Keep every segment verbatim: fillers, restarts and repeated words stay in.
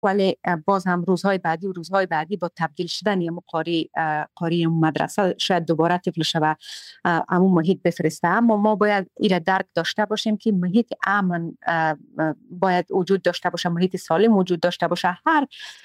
ولی باز هم روزهای بعدی و روزهای بعدی با تبدیل شدن یا قاری قاری مدرسه شاید دوباره طفل شبه همون محیط بفرسته. اما ما باید این درک داشته باشیم که محیط امن باید وجود داشته باشه، محیط سالم وجود داشته باشه. هر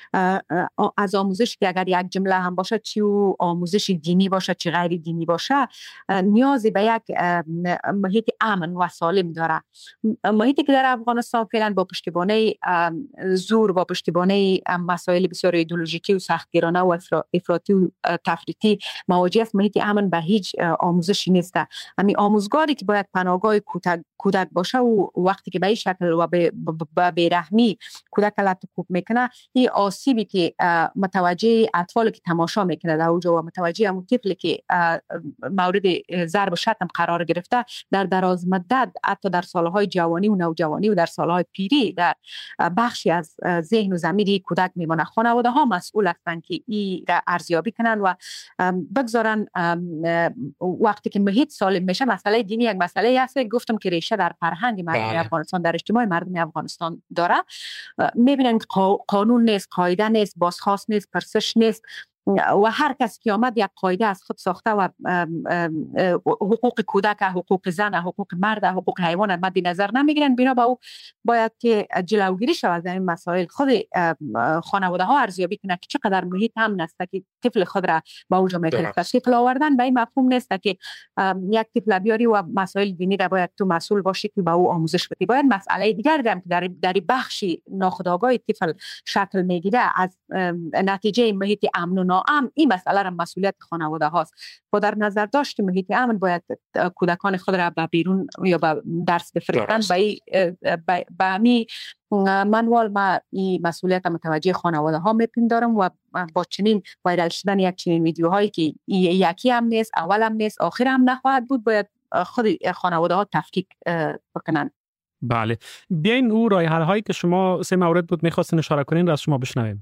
از آموزش که اگر یک جمله هم باشه، چی و آموزش دینی باشه چی غیر دینی باشه، نیازی به یک محیط امن و سالم داره. محیطی که در افغانستان فعلا با پشتیبانی زور، با پشتیبانی مسائل بسیار ایدئولوژیکی و سختگیرانه و افراطی و تفریطی مواجه است، محیط امن به هیچ آموزشی نیست. همین آموزگاری که باید پناهگاه کودک باشه و وقتی که به این شکل و به بیرحمی کودک لطف‌کوب میکنه، این آسیبی که متوجه اطفالی که تماشا میکنه در اونجا و متوجه همون طفلی که مورد ضرب و شتم قرار گرفته، در دراز مدت حتی در سالهای جوانی و نوجوانی و در سالهای پیری در بخشی از ذهن و ضمیر کودک میمونه. خانواده ها مسئول هستند که این را ارزیابی کنن و بگذارن وقتی که محیط سالم میشه. مسئله دینی یک مسئله است، گفتم که ریشه در فرهنگ مردم افغانستان، در اجتماع مردم افغانستان داره. میبینن که قانون نیست، قاعده نیست، بازخواست نیست، پرسش نیست و هر کس که آمد یک قاعده از خود ساخته و حقوق کودک، حقوق زن، حقوق مرد، حقوق حیوان مد نظر نمیگیرن. بنا به او باید که جلوگیری شود از این مسائل. خود خانواده ها ارزیابی کنند که چقدر محیط امن است که طفل خود را به اونجا میفرسته. طفل آوردن به این مفهوم نیست که یک طفل بیاری و مسائل دینی را باید تو مسئول باشی که به او آموزش بدی. باید مسئله دیگر هم که در در بخشی ناخودآگاه طفل شکل میگیره از نتیجه محیط امن و ناامن، این مسئله را مسئولیت خانواده هاست. با در نظر داشت محیط امن باید کودکان خود را به بیرون یا به درس بفرستند. به به می منوال ما این مسئولیت متوجه خانواده ها میپندارم و با چنین وایرال شدن یک چنین ویدیوهایی که یکی هم نیست، اول هم نیست، آخر هم نخواهد بود، باید خود خانواده ها تفکیک بکنن. بله، بیاین او راه حل هایی که شما سه مورد بود میخواستین اشاره کنین را از شما بشنویم.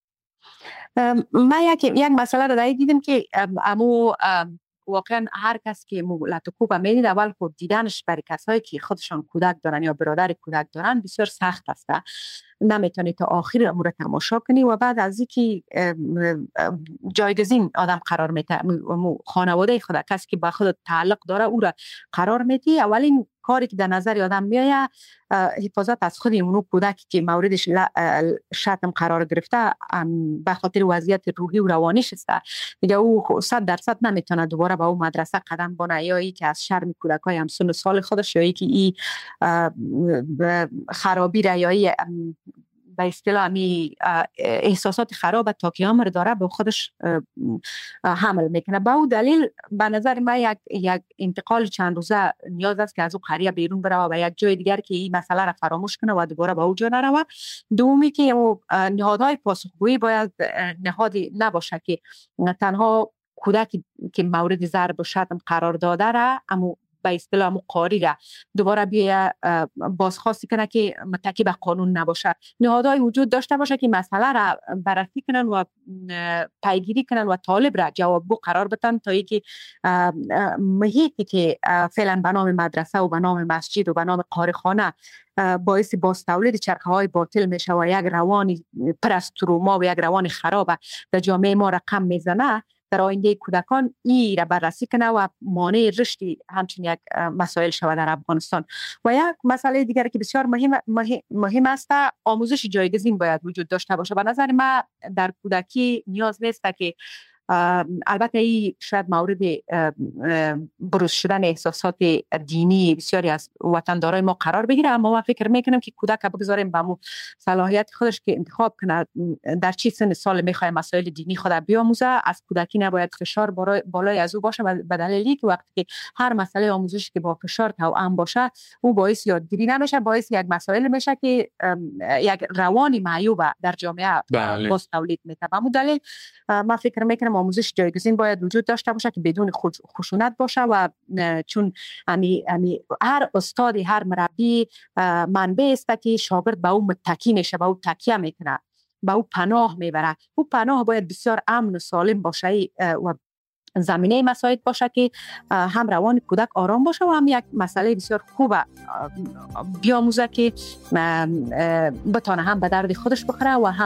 من یک یک مسئله را دیدم که امو واقعا هر کس که لطف‌کوب میدید اول خود دیدنش برای کسایی که خودشان کودک دارن یا برادر کودک دارن بسیار سخت است. نمیتونی تا آخر امور تماشا کنی و بعد از اینکه جایگزین آدم قرار میده، خانواده خود کسی که با خود تعلق داره او را قرار میدی. اولین کاری که در نظر آدم میاد حفاظت از خود اون کودکی که موردش شتم قرار گرفته به خاطر وضعیت روحی و روانیش است. دیگه او صد درصد نمیتونه دوباره به اون مدرسه قدم بانه، یا ای که از شرم کودکای هم سن و سال خودش، یا ای که این خرابی را یا ای به اصطلاح می احساسات خراب تا قیام رو داره به خودش حمل میکنه. به اون دلیل به نظر من یک یک انتقال چند روزه نیاز است که از اون قریه بیرون بره و به یک جای دیگر که این مسئله را فراموش کنه و دوباره به اونجا نره. دومی که نهادهای پاسخگویی باید نهادی نباشه که تنها کودکی که مورد ضرب و شتم قرار داده را اما به اصطلاح قاری را دوباره بیا بازخواستی کنه که متکی به قانون نباشه. نهادهای وجود داشته باشه که مسئله را بررسی کنن و پیگیری کنن و طالب را جوابگو قرار بدن تا اینکه محیطی که فعلا به نام مدرسه و به نام مسجد و به نام قاریخانه باعث باز تولید چرخه های باطل میشه و یک روانی پر از تروما و یک روان خراب در جامعه ما رقم میزنه، در آینده کودکان این را بررسی کنه و مانع رشد همچین یک مسائل شود در افغانستان. و یک مسئله دیگر که بسیار مهم مهم, مهم است، آموزش جایگزین باید وجود داشته باشه. به نظر من در کودکی نیاز نیست که البته این شاید مورد بروز شدن احساسات دینی بسیاری از وطندارای ما قرار بگیره، اما من فکر میکنم که کودک بگذاریم به مو صلاحیت خودش که انتخاب کنه در چی سن سال میخواد مسائل دینی خود بیاموزه. از کودکی نباید فشار بالای از او باشه، به دلیلی که وقتی که هر مسئله آموزش که با فشار توأم باشه او باعث یادگیری نمیشه، باعث یک مسائل میشه که یک روانی معیوب در جامعه باز تولید میشه. به همون دلیل من فکر میکنم آموزش جایگزین باید وجود داشته باشه که بدون خشونت باشه و چون امی امی هر استادی، هر مربی منبع است که شاگرد به او متکی میشه، به او تکیه میکنه، به او پناه میبره. او پناه باید بسیار امن و سالم باشه و زمینه مساعد باشه که هم روان کودک آرام باشه و هم یک مسئله بسیار خوبه بیاموزه که بتانه هم به درد خودش بخوره و هم